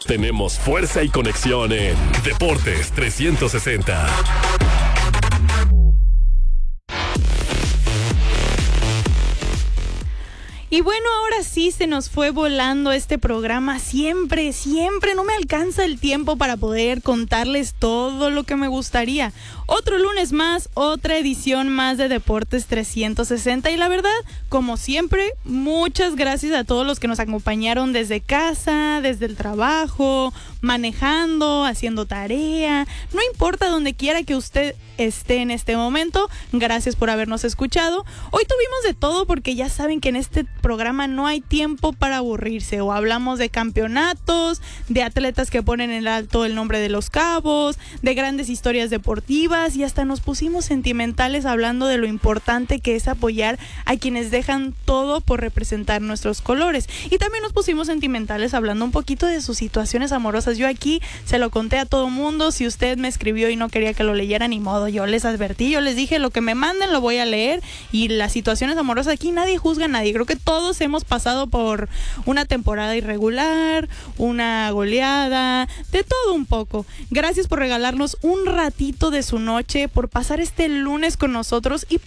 Tenemos fuerza y conexión en Deportes 360. Y bueno, ahora sí se nos fue volando este programa. Siempre no me alcanza el tiempo para poder contarles todo lo que me gustaría. Otro lunes más, otra edición más de Deportes 360. Y la verdad, como siempre, muchas gracias a todos los que nos acompañaron desde casa, desde el trabajo, manejando, haciendo tarea. No importa donde quiera que usted esté en este momento, gracias por habernos escuchado. Hoy tuvimos de todo porque ya saben que en este programa no hay tiempo para aburrirse. O hablamos de campeonatos, de atletas que ponen en alto el nombre de Los Cabos, de grandes historias deportivas, y hasta nos pusimos sentimentales hablando de lo importante que es apoyar a quienes dejan todo por representar nuestros colores. Y también nos pusimos sentimentales hablando un poquito de sus situaciones amorosas. Yo aquí se lo conté a todo mundo. Si usted me escribió y no quería que lo leyera, ni modo, yo les advertí, yo les dije, lo que me manden lo voy a leer. Y las situaciones amorosas, aquí nadie juzga a nadie. Creo que todos hemos pasado por una temporada irregular, una goleada, de todo un poco. Gracias por regalarnos un ratito de su noche, por pasar este lunes con nosotros y